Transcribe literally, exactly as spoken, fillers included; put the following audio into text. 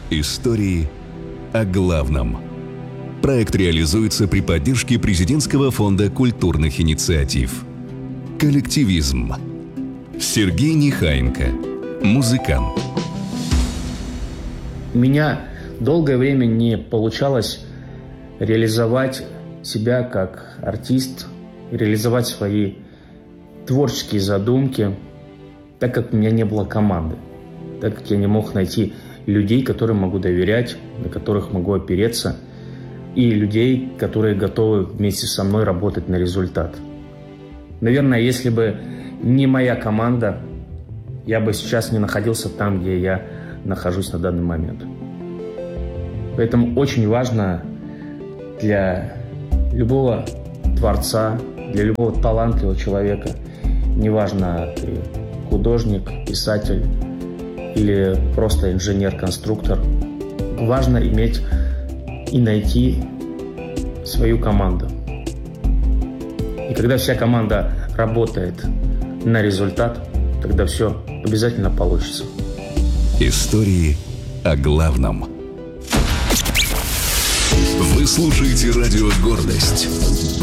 Истории о главном. Проект реализуется при поддержке Президентского фонда культурных инициатив. Коллективизм. Сергей Нехаенко, музыкант. У меня долгое время не получалось реализовать себя как артист, реализовать свои творческие задумки, так как у меня не было команды, так как я не мог найти людей, которым могу доверять, на которых могу опереться, и людей, которые готовы вместе со мной работать на результат. Наверное, если бы не моя команда, я бы сейчас не находился там, где я нахожусь на данный момент. Поэтому очень важно для любого творца, для любого талантливого человека, неважно, ты художник, писатель или просто инженер-конструктор, важно иметь и найти свою команду. И когда вся команда работает на результат, тогда все обязательно получится. Истории о главном. Вы слушаете радио «Гордость».